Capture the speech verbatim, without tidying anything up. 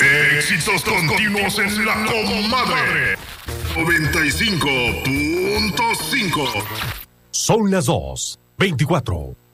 Éxitos continuos en la comadre. noventa y cinco punto cinco. Son las dos veinticuatro.